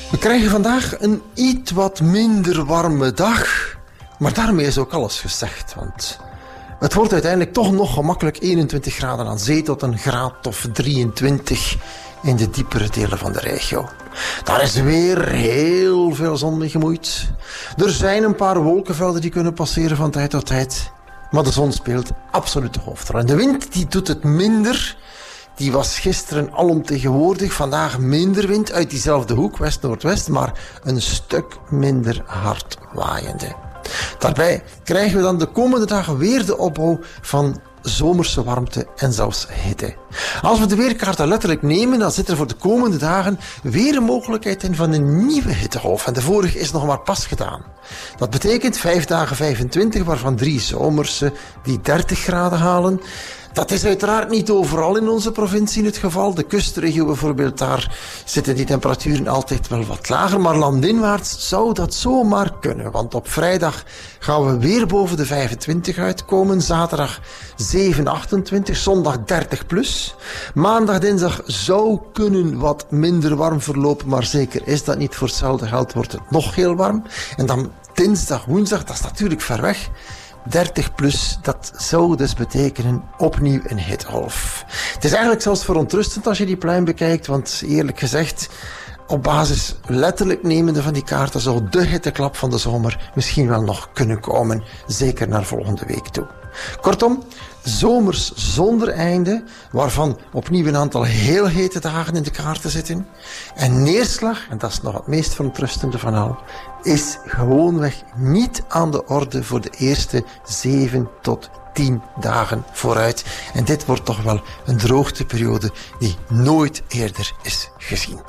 We krijgen vandaag een iets wat minder warme dag. Maar daarmee is ook alles gezegd, want het wordt uiteindelijk toch nog gemakkelijk 21 graden aan zee tot een graad of 23 in de diepere delen van de regio. Daar is weer heel veel zon mee gemoeid. Er zijn een paar wolkenvelden die kunnen passeren van tijd tot tijd. Maar de zon speelt absoluut de hoofdrol. En de wind die doet het minder. Die was gisteren alomtegenwoordig. Vandaag minder wind uit diezelfde hoek, west-noordwest, maar een stuk minder hard waaiende. Daarbij krijgen we dan de komende dagen weer de opbouw van zomerse warmte en zelfs hitte. Als we de weerkaarten letterlijk nemen, dan zit er voor de komende dagen weer een mogelijkheid in van een nieuwe hittegolf. En de vorige is nog maar pas gedaan. Dat betekent 5 dagen 25, waarvan 3 zomerse die 30 graden halen. Dat is uiteraard niet overal in onze provincie het geval. De kustregio bijvoorbeeld, daar zitten die temperaturen altijd wel wat lager. Maar landinwaarts zou dat zomaar kunnen. Want op vrijdag gaan we weer boven de 25 uitkomen. Zaterdag 7, 28. Zondag 30 plus. Maandag, dinsdag zou kunnen wat minder warm verlopen. Maar zeker is dat niet. Voor hetzelfde geld wordt het nog heel warm. En dan dinsdag, woensdag, dat is natuurlijk ver weg. 30 plus, dat zou dus betekenen opnieuw een hittegolf. Het is eigenlijk zelfs verontrustend als je die pluim bekijkt, want eerlijk gezegd, op basis letterlijk nemende van die kaarten zou de hitteklap van de zomer misschien wel nog kunnen komen, zeker naar volgende week toe. Kortom, zomers zonder einde, waarvan opnieuw een aantal heel hete dagen in de kaarten zitten. En neerslag, en dat is nog het meest verontrustende van al, is gewoonweg niet aan de orde voor de eerste 7 tot 10 dagen vooruit. En dit wordt toch wel een droogteperiode die nooit eerder is gezien.